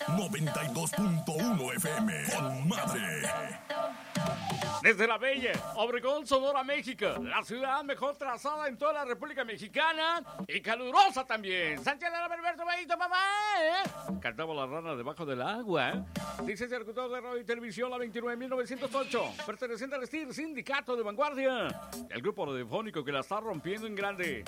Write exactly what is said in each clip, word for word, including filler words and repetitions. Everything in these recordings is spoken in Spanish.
noventa y dos punto uno F M. Con madre. Desde la bella Obregón, Sonora, México, la ciudad mejor trazada en toda la República Mexicana y calurosa también. Sánchez Lara, Alberto Benito, mamá, ¿eh? Cantaba la rana debajo del agua, ¿eh? Licencia de locutor de radio y televisión, la veintinueve mil novecientos ocho, perteneciente al S T I R, Sindicato de Vanguardia, el grupo radiofónico que la está rompiendo en grande.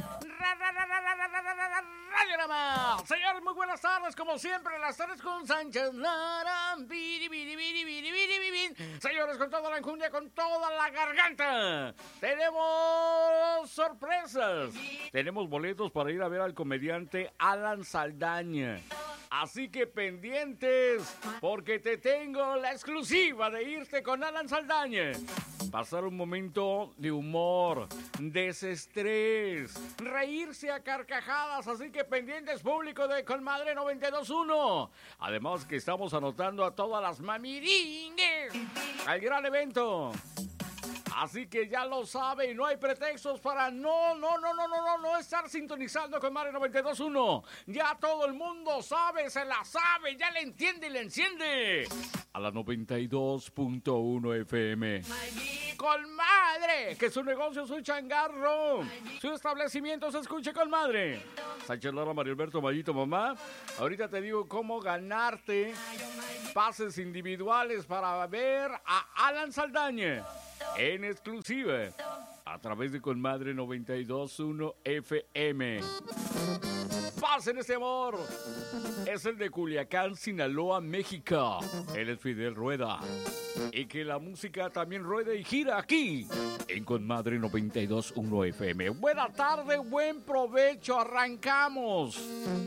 Radiorama. Señores, muy buenas tardes, como siempre, las tardes con Sánchez Lara. Biri, biri, biri, biri, biri, biri. Señores, con toda la enjundia, con toda la garganta, tenemos sorpresas. Tenemos boletos para ir a ver al comediante Alan Saldaña. Así que pendientes, porque te tengo la exclusiva de irte con Alan Saldaña. Pasar un momento de humor, desestrés, reírse a carcajadas, así que pendientes, público de Colmadre noventa y dos punto uno. Además que estamos anotando a todas las mamiringues al gran evento. Así que ya lo sabe, no hay pretextos para no, no, no, no, no, no, no estar sintonizando con Madre noventa y dos punto uno. Ya todo el mundo sabe, se la sabe, ya le entiende y le enciende. A la noventa y dos punto uno F M. Con madre, que su negocio, su changarro, su establecimiento se escuche con madre. Sánchez Lara, Mario Alberto, Mayito, mamá. Ahorita te digo cómo ganarte pases individuales para ver a Alan Saldaña en exclusiva a través de Conmadre noventa y dos punto uno F M. Pasen este amor. Es el de Culiacán, Sinaloa, México. Él es Fidel Rueda. Y que la música también ruede y gira aquí en Conmadre noventa y dos punto uno F M. Buena tarde, buen provecho. Arrancamos.